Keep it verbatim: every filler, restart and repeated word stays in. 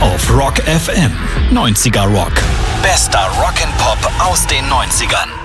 auf Rock F M. neunziger Rock. Bester Rock'n'Pop aus den neunzigern.